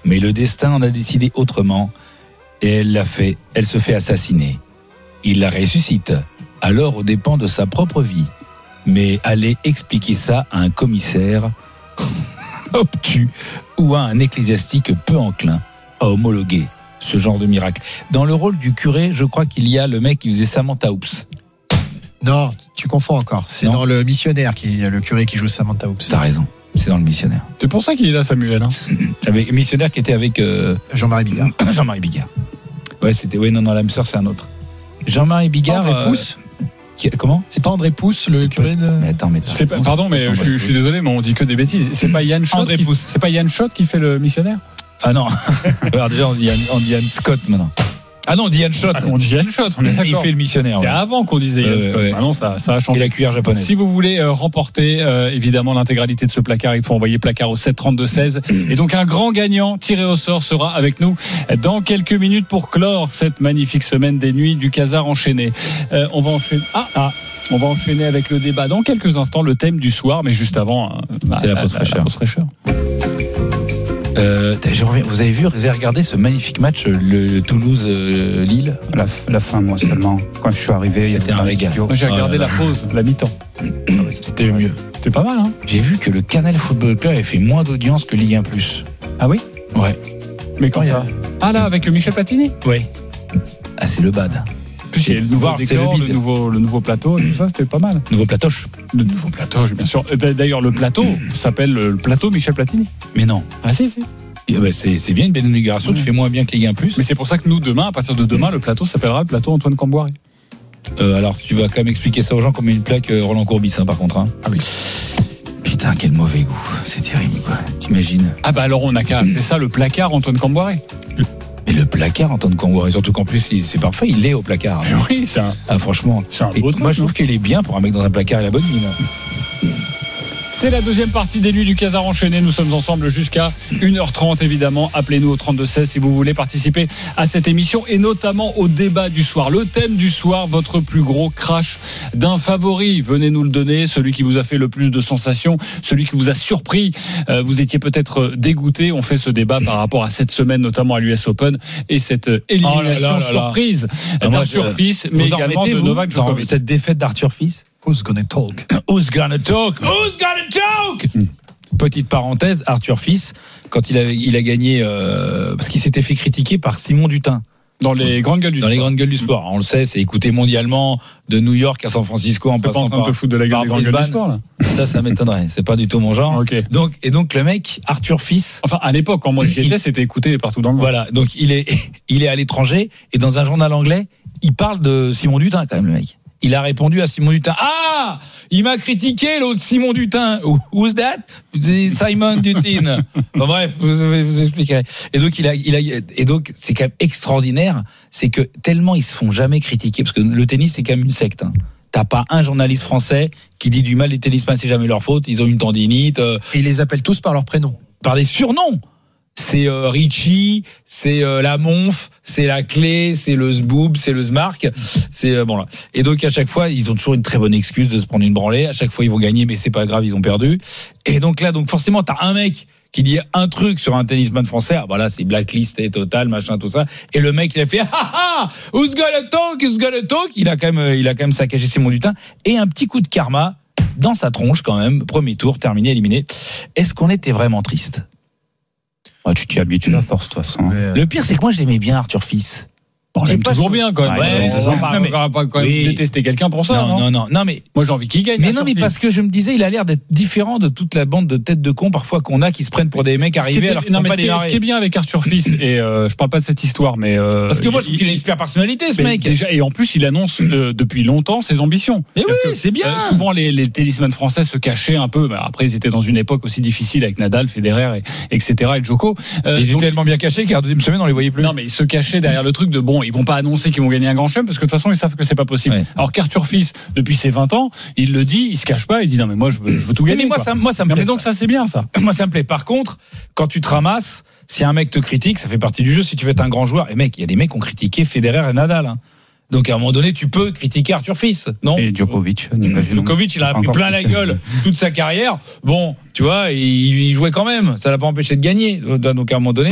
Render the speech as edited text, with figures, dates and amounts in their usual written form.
Mais le destin en a décidé autrement et elle se fait assassiner. Il la ressuscite, alors aux dépens de sa propre vie. Mais aller expliquer ça à un commissaire obtus ou à un ecclésiastique peu enclin à homologuer ce genre de miracle. Dans le rôle du curé, je crois qu'il y a le mec qui faisait Samantha Oops. Non, tu confonds encore. C'est dans le missionnaire le curé qui joue Samantha Oops. T'as raison, c'est dans le missionnaire. C'est pour ça qu'il est là, Samuel. Hein. Avec missionnaire qui était avec Jean-Marie Bigard. Jean-Marie Bigard. Ouais, c'était non, l'âme sœur, c'est un autre. Jean-Marie Bigard. André Pousse. Comment ? C'est pas André Pousse, le curé de. Mais attends, Pardon, mais je suis désolé, mais on dit que des bêtises. C'est pas Yann Schott. C'est pas Yann Schott qui fait le missionnaire ? Ah non. Alors déjà on dit Yann Scott maintenant. Ah non, on dit Yann Schott. On dit Yann Schott, on est d'accord. Il fait le missionnaire. C'est avant qu'on disait Yann Scott. Maintenant, ça a changé. Et la cuillère japonaise. Si vous voulez remporter évidemment l'intégralité de ce placard, il faut envoyer placard au 732-16. Et donc un grand gagnant tiré au sort sera avec nous dans quelques minutes pour clore cette magnifique semaine des nuits du Casar enchaîné. On va enchaîner. On va enchaîner avec le débat dans quelques instants, le thème du soir, mais juste avant, c'est la pause fraîcheur. Vous avez regardé ce magnifique match, le Toulouse-Lille ? La fin, moi seulement. Quand je suis arrivé, c'était un régal. Moi, j'ai regardé la pause, la mi-temps. C'était le mieux. C'était pas mal, hein ? J'ai vu que le Canal Football Club avait fait moins d'audience que Ligue 1+. Ah oui ? Ouais. Mais quand ça ? Ah là, avec Michel Platini ? Ouais. Ah, c'est le bad. Plus il y a le nouveau plateau, tout ça, c'était pas mal. Nouveau platoche. Le nouveau platoche, bien sûr. D'ailleurs, le plateau s'appelle le plateau Michel Platini. Mais non. Ah si. C'est bien une belle inauguration, tu fais moins bien que Ligue 1+. Mais c'est pour ça que nous, demain, à partir de demain, le plateau s'appellera le plateau Antoine Camboire. Alors, tu vas quand même expliquer ça aux gens comme une plaque Roland Courbis, par contre. Hein. Ah oui. Putain, quel mauvais goût. C'est terrible, quoi. T'imagines ? Ah bah alors, on a qu'à appeler ça le placard Antoine Camboire. Mais le placard, Antoine Camboire, et surtout qu'en plus, c'est parfait, il est au placard. Oui, c'est un. Ah, franchement. C'est un beau truc. Moi, je trouve qu'il est bien pour un mec dans un placard et la bonne mine. C'est la deuxième partie des nuits du Casar enchaîné. Nous sommes ensemble jusqu'à 1h30, évidemment. Appelez-nous au 32-16 si vous voulez participer à cette émission et notamment au débat du soir. Le thème du soir, votre plus gros crash d'un favori. Venez nous le donner. Celui qui vous a fait le plus de sensations, celui qui vous a surpris. Vous étiez peut-être dégoûté. On fait ce débat par rapport à cette semaine, notamment à l'US Open et cette élimination surprise d'Arthur Fils, mais également de Novak Djokovic. Cette défaite d'Arthur Fils. Who's gonna talk? Who's gonna talk? Who's gonna talk? Petite parenthèse, Arthur Fils, quand il a gagné, parce qu'il s'était fait critiquer par Simon Dutin. Dans les grandes gueules du sport. Dans les grandes gueules du sport. On le sait, c'est écouté mondialement, de New York à San Francisco, en passant par. Un peu foutre de la gueule des grandes gueules du sport, là. Ça m'étonnerait. C'est pas du tout mon genre. Okay. Donc le mec, Arthur Fils. Enfin, à l'époque, quand moi j'y étais, c'était écouté partout dans le monde. Voilà. Donc il est à l'étranger, et dans un journal anglais, il parle de Simon Dutin, quand même, le mec. Il a répondu à Simon Dutin. Ah, il m'a critiqué, l'autre Simon Dutin. Who's that? Simon Dutin. Bon, bref, vous expliquerez. Et donc et donc c'est quand même extraordinaire, c'est que tellement ils se font jamais critiquer, parce que le tennis c'est quand même une secte. Hein. T'as pas un journaliste français qui dit du mal des tennisman, c'est jamais leur faute. Ils ont une tendinite. Et ils les appellent tous par leur prénom. Par des surnoms. C'est Richie, c'est la Monf, c'est la Clé, c'est le Zboob, c'est le Zmark, c'est bon là. Et donc à chaque fois, ils ont toujours une très bonne excuse de se prendre une branlée. À chaque fois, ils vont gagner, mais c'est pas grave, ils ont perdu. Et donc là, forcément, t'as un mec qui dit un truc sur un tennisman français. Ah bah là, c'est blacklisté total, machin, tout ça. Et le mec, il a fait who's gonna talk, who's gonna talk. Il a quand même saccagé Simon Dutin. Et un petit coup de karma dans sa tronche quand même. Premier tour, terminé, éliminé. Est-ce qu'on était vraiment triste? Ah, tu t'y habitues à force, de toute façon. Le pire, c'est que moi, je l'aimais bien, Arthur Fils. Bon, j'aime toujours bien quand même. Ouais, on va pas détester quelqu'un pour ça. Non, mais moi j'ai envie qu'il gagne. Mais non, mais parce que je me disais, il a l'air d'être différent de toute la bande de têtes de cons parfois qu'on a qui se prennent pour des mecs arrivés alors qu'ils n'ont pas démarré. Ce qui est bien avec Arthur Fils, et je parle pas de cette histoire, mais parce que moi je trouve qu'il a une super personnalité, ce mec. Déjà, et en plus il annonce depuis longtemps ses ambitions. Mais oui, c'est bien. Souvent les tennisman français se cachaient un peu. Après ils étaient dans une époque aussi difficile avec Nadal, Federer, etc. et Djoko. Ils étaient tellement bien cachés qu'à la deuxième semaine on les voyait plus. Non, mais ils se cachaient derrière le truc de bon, ils vont pas annoncer qu'ils vont gagner un grand chelem parce que de toute façon ils savent que c'est pas possible. Ouais. Alors qu'Arthur Fils, depuis ses 20 ans, il le dit, il se cache pas, il dit non mais moi je veux tout gagner. Mais moi ça me plaît. Donc ça c'est bien ça. Moi ça me plaît. Par contre, quand tu te ramasses, si un mec te critique, ça fait partie du jeu. Si tu veux être un grand joueur, et mec, il y a des mecs qui ont critiqué Federer et Nadal. Hein. Donc à un moment donné, tu peux critiquer Arthur Fils, non? Et Djokovic. Djokovic, il a pris plein la gueule toute sa carrière. Bon, tu vois, il jouait quand même. Ça l'a pas empêché de gagner. Donc à un moment donné.